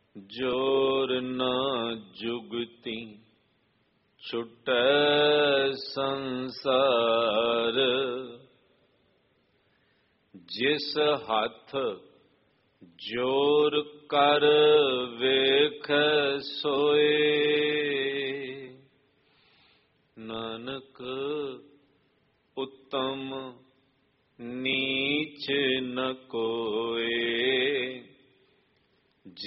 जोर न जुगती छुटै संसार। जिस हाथ जोर कर वेख सोए, नानक उत्तम नीच न कोय।